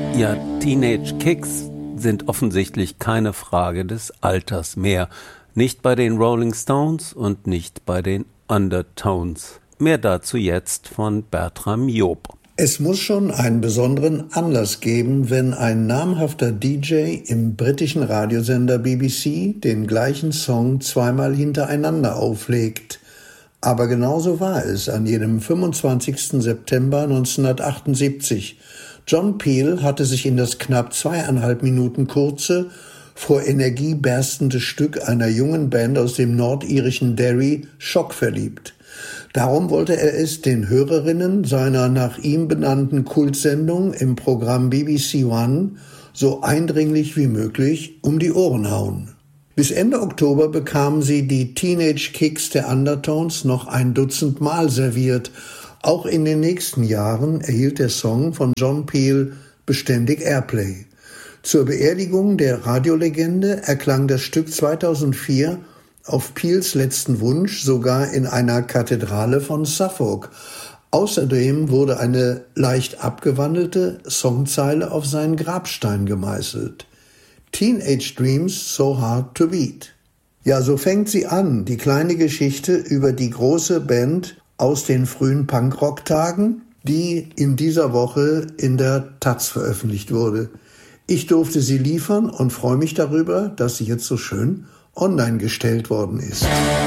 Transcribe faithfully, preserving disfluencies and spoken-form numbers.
Ja, Teenage Kicks sind offensichtlich keine Frage des Alters mehr. Nicht bei den Rolling Stones und nicht bei den Undertones. Mehr dazu jetzt von Bertram Job. Es muss schon einen besonderen Anlass geben, wenn ein namhafter D J im britischen Radiosender B B C den gleichen Song zweimal hintereinander auflegt. Aber genauso war es an jenem fünfundzwanzigsten September neunzehnhundertachtundsiebzig. John Peel hatte sich in das knapp zweieinhalb Minuten kurze, vor Energie berstende Stück einer jungen Band aus dem nordirischen Derry Shock verliebt. Darum wollte er es den Hörerinnen seiner nach ihm benannten Kultsendung im Programm B B C One so eindringlich wie möglich um die Ohren hauen. Bis Ende Oktober bekamen sie die Teenage Kicks der Undertones noch ein Dutzend Mal serviert. Auch in den nächsten Jahren erhielt der Song von John Peel beständig Airplay. Zur Beerdigung der Radiolegende erklang das Stück zweitausendvier auf Peels letzten Wunsch sogar in einer Kathedrale von Suffolk. Außerdem wurde eine leicht abgewandelte Songzeile auf seinen Grabstein gemeißelt. Teenage Dreams so hard to beat. Ja, so fängt sie an, die kleine Geschichte über die große Band aus den frühen Punkrock-Tagen, die in dieser Woche in der Taz veröffentlicht wurde. Ich durfte sie liefern und freue mich darüber, dass sie jetzt so schön online gestellt worden ist.